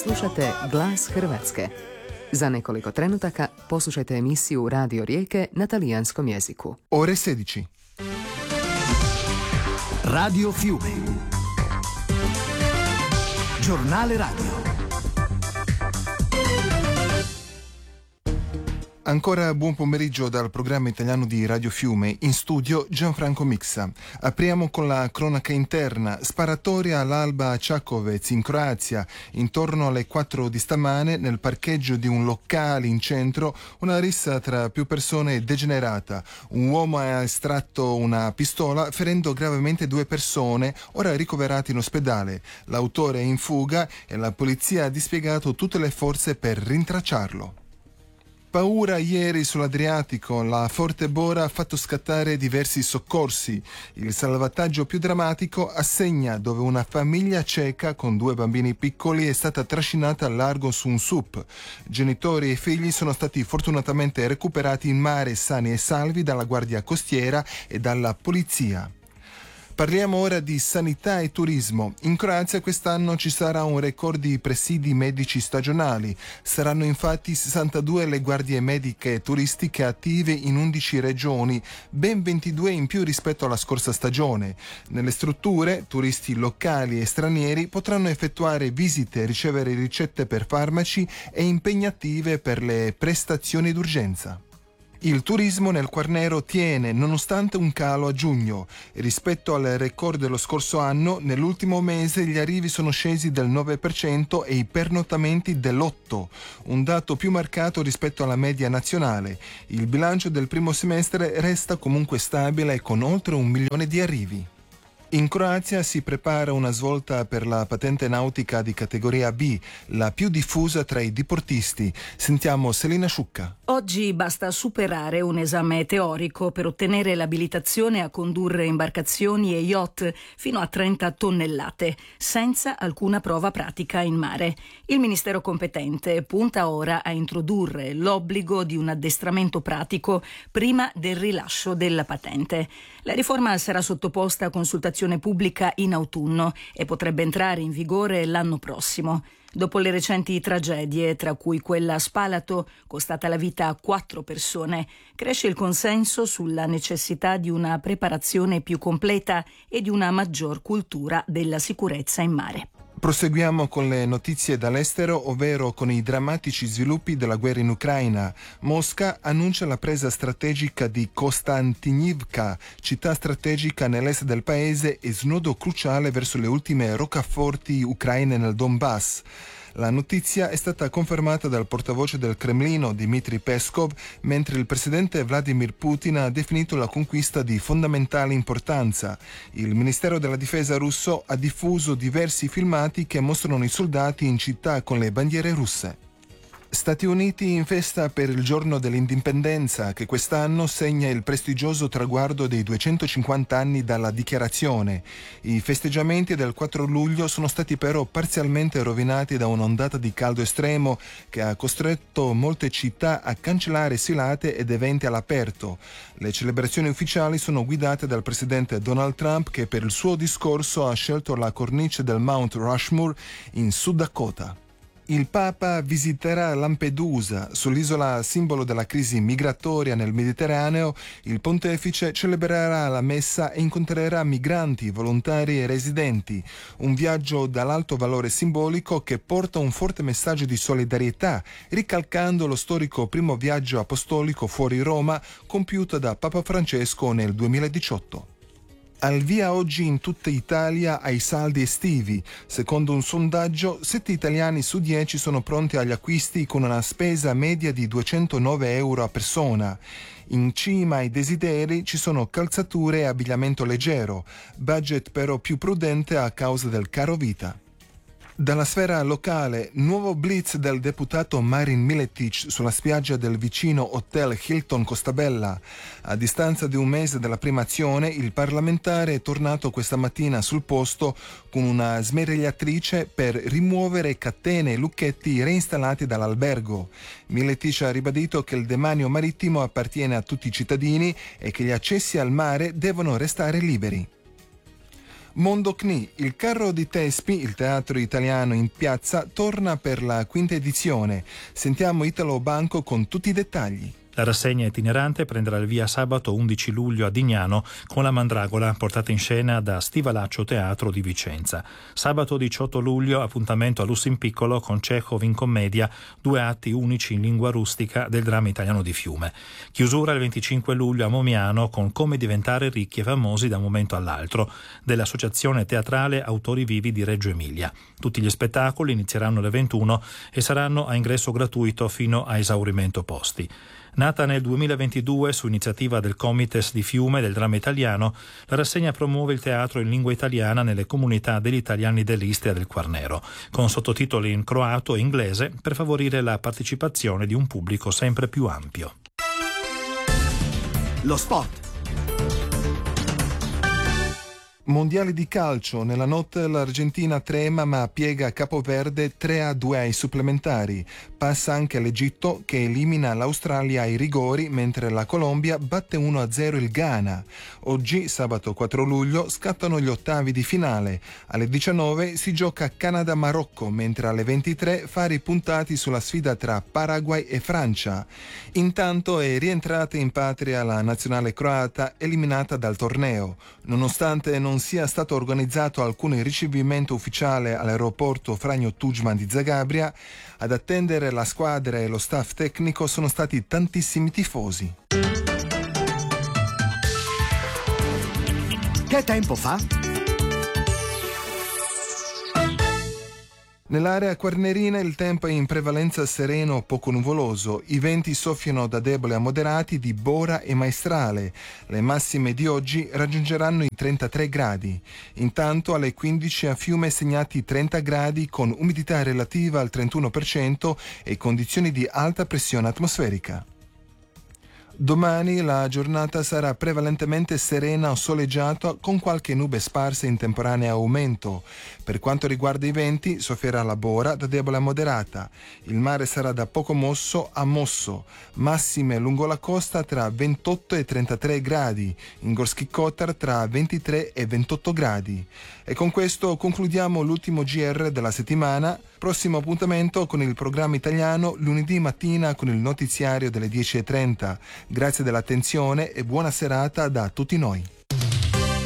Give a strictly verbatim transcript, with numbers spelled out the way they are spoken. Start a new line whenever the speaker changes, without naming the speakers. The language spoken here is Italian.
Slušate Glas Hrvatske. Za nekoliko trenutaka poslušajte emisiju Radio Rijeke na talijanskom jeziku.
Ore sedici.
Radio Fiume. Giornale radio.
Ancora buon pomeriggio dal programma italiano di Radio Fiume, in studio Gianfranco Mixa. Apriamo con la cronaca interna. Sparatoria all'alba a Čakovec in Croazia. Intorno alle quattro di stamane, nel parcheggio di un locale in centro, una rissa tra più persone è degenerata. Un uomo ha estratto una pistola ferendo gravemente due persone, ora ricoverate in ospedale. L'autore è in fuga e la polizia ha dispiegato tutte le forze per rintracciarlo. Paura ieri sull'Adriatico, la forte bora ha fatto scattare diversi soccorsi. Il salvataggio più drammatico a Segna, dove una famiglia ceca con due bambini piccoli è stata trascinata al largo su un S U P. Genitori e figli sono stati fortunatamente recuperati in mare sani e salvi dalla Guardia Costiera e dalla polizia. Parliamo ora di sanità e turismo. In Croazia quest'anno ci sarà un record di presidi medici stagionali. Saranno infatti sessantadue le guardie mediche turistiche attive in undici regioni, ben ventidue in più rispetto alla scorsa stagione. Nelle strutture, turisti locali e stranieri potranno effettuare visite, ricevere ricette per farmaci e impegnative per le prestazioni d'urgenza. Il turismo nel Quarnero tiene, nonostante un calo a giugno. Rispetto al record dello scorso anno, nell'ultimo mese gli arrivi sono scesi del nove per cento e i pernottamenti dell'otto per cento, un dato più marcato rispetto alla media nazionale. Il bilancio del primo semestre resta comunque stabile con oltre un milione di arrivi. In Croazia si prepara una svolta per la patente nautica di categoria B, la più diffusa tra i diportisti. Sentiamo Selina Sciucca.
Oggi basta superare un esame teorico per ottenere l'abilitazione a condurre imbarcazioni e yacht fino a trenta tonnellate, senza alcuna prova pratica in mare. Il Ministero competente punta ora a introdurre l'obbligo di un addestramento pratico prima del rilascio della patente. La riforma sarà sottoposta a consultazione pubblica in autunno e potrebbe entrare in vigore l'anno prossimo. Dopo le recenti tragedie, tra cui quella a Spalato, costata la vita a quattro persone, cresce il consenso sulla necessità di una preparazione più completa e di una maggior cultura della sicurezza in mare.
Proseguiamo con le notizie dall'estero, ovvero con i drammatici sviluppi della guerra in Ucraina. Mosca annuncia la presa strategica di Kostantinivka, città strategica nell'est del paese e snodo cruciale verso le ultime roccaforti ucraine nel Donbass. La notizia è stata confermata dal portavoce del Cremlino, Dmitry Peskov, mentre il presidente Vladimir Putin ha definito la conquista di fondamentale importanza. Il Ministero della Difesa russo ha diffuso diversi filmati che mostrano i soldati in città con le bandiere russe. Stati Uniti in festa per il giorno dell'indipendenza, che quest'anno segna il prestigioso traguardo dei duecentocinquanta anni dalla dichiarazione. I festeggiamenti del quattro luglio sono stati però parzialmente rovinati da un'ondata di caldo estremo che ha costretto molte città a cancellare sfilate ed eventi all'aperto. Le celebrazioni ufficiali sono guidate dal presidente Donald Trump, che per il suo discorso ha scelto la cornice del Mount Rushmore in Sud Dakota. Il Papa visiterà Lampedusa, sull'isola simbolo della crisi migratoria nel Mediterraneo. Il pontefice celebrerà la messa e incontrerà migranti, volontari e residenti. Un viaggio dall'alto valore simbolico che porta un forte messaggio di solidarietà, ricalcando lo storico primo viaggio apostolico fuori Roma compiuto da Papa Francesco nel duemiladiciotto. Al via oggi in tutta Italia ai saldi estivi. Secondo un sondaggio, sette italiani su dieci sono pronti agli acquisti con una spesa media di duecentonove euro a persona. In cima ai desideri ci sono calzature e abbigliamento leggero, budget però più prudente a causa del caro vita. Dalla sfera locale, nuovo blitz del deputato Marin Miletic sulla spiaggia del vicino Hotel Hilton Costabella. A distanza di un mese dalla prima azione, il parlamentare è tornato questa mattina sul posto con una smerigliatrice per rimuovere catene e lucchetti reinstallati dall'albergo. Miletic ha ribadito che il demanio marittimo appartiene a tutti i cittadini e che gli accessi al mare devono restare liberi. Mondo C N I, il carro di Tespi, il teatro italiano in piazza, torna per la quinta edizione. Sentiamo Italo Banco con tutti i dettagli.
La rassegna itinerante prenderà il via sabato undici luglio a Dignano con La Mandragola, portata in scena da Stivalaccio Teatro di Vicenza. Sabato diciotto luglio appuntamento a Lussin Piccolo con Chekhov in commedia, due atti unici in lingua rustica del dramma italiano di Fiume. Chiusura il venticinque luglio a Momiano con Come diventare ricchi e famosi da un momento all'altro, dell'Associazione Teatrale Autori Vivi di Reggio Emilia. Tutti gli spettacoli inizieranno alle ventuno e saranno a ingresso gratuito fino a esaurimento posti. Nata nel duemilaventidue su iniziativa del Comites di Fiume del dramma italiano, la rassegna promuove il teatro in lingua italiana nelle comunità degli italiani dell'Istria e del Quarnero, con sottotitoli in croato e inglese per favorire la partecipazione di un pubblico sempre più ampio.
Lo sport.
Mondiali di calcio, nella notte l'Argentina trema ma piega Capoverde tre a due ai supplementari. Passa anche l'Egitto che elimina l'Australia ai rigori mentre la Colombia batte uno a zero il Ghana. Oggi, sabato quattro luglio, scattano gli ottavi di finale. Alle diciannove si gioca Canada-Marocco mentre alle ventitré fari puntati sulla sfida tra Paraguay e Francia. Intanto è rientrata in patria la nazionale croata eliminata dal torneo. Nonostante non sia stato organizzato alcun ricevimento ufficiale all'aeroporto Franjo Tuđman di Zagabria, ad attendere la squadra e lo staff tecnico sono stati tantissimi tifosi.
Che tempo fa?
Nell'area quarnerina il tempo è in prevalenza sereno o poco nuvoloso. I venti soffiano da deboli a moderati di Bora e Maestrale. Le massime di oggi raggiungeranno i trentatré gradi. Intanto alle quindici a Fiume segnati trenta gradi con umidità relativa al trentuno per cento e condizioni di alta pressione atmosferica. Domani la giornata sarà prevalentemente serena o soleggiata con qualche nube sparsa in temporaneo aumento. Per quanto riguarda i venti, soffierà la Bora da debole a moderata. Il mare sarà da poco mosso a mosso. Massime lungo la costa tra ventotto e trentatré gradi. In Gorski Kotar tra ventitré e ventotto gradi. E con questo concludiamo l'ultimo G R della settimana. Prossimo appuntamento con il programma italiano lunedì mattina con il notiziario delle dieci e trenta. Grazie dell'attenzione e buona serata da tutti noi.